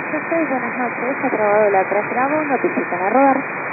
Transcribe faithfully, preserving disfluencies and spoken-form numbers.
ocho seis, buenas noches, aprobado la tres Bravo, notifican a rodar.